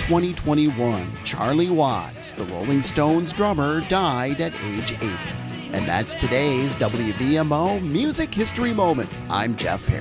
2021, Charlie Watts, the Rolling Stones drummer, died at age 80. And that's today's WBMO Music History Moment. I'm Jeff Perry.